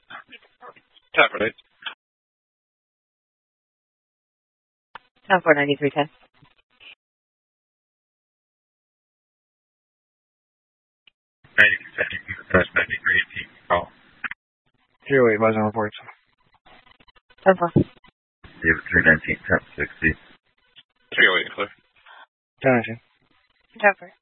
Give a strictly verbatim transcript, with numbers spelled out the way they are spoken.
Tap for eight. ten four ninety-three ten. ninety-three eighteen. Call. Zero eight, Bison reports. ten four. David three nineteen, ten sixty. three oh eight, clear. ten nineteen. ten four.